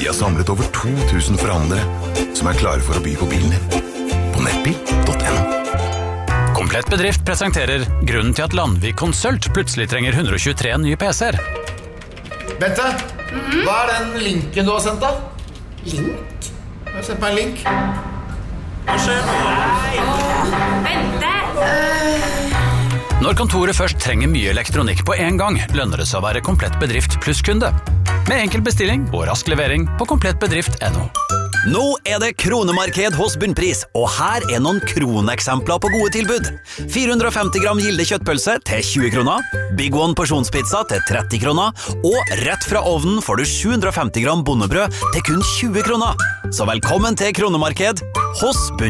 Vi har samlet over 2000 forhandlere som er klare for å by på bilen din. På nettbil.no. Komplett Bedrift presenterer grunnen til at Landvik Konsult plutselig trenger 123 nye PC-er. Bente, hva er den linken du har sendt da? Link? Jeg har sendt meg en link. Hva skjer nå? Bente! Når kontoret først trenger mye elektronikk på en gang, lønner det seg å være Komplett Bedrift pluss-kunde. Med enkel bestilling og rask levering på komplettbedrift.no. Nå er det kronemarked hos Bunnpris, og her er noen kroneksempler på gode tilbud. 450 gram Gilde kjøttpølse til 20 kroner, Big One porsjonspizza til 30 kroner, og rett fra ovnen får du 750 gram bondebrød til kun 20 kroner. Så velkommen til kronemarked hos Bunnpris.